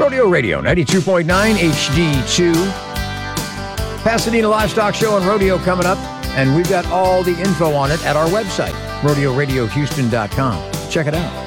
Rodeo Radio, 92.9 HD2. Pasadena Livestock Show and Rodeo coming up, and we've got all the info on it at our website, rodeoradiohouston.com. Check it out.